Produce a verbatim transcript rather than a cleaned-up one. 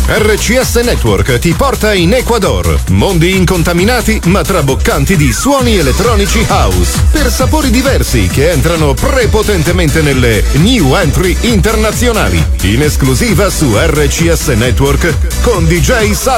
R C S Network ti porta in Ecuador. Mondi incontaminati ma traboccanti di suoni elettronici house per sapori diversi che entrano prepotentemente nelle new entry internazionali. In esclusiva su R C S Network con D J Sal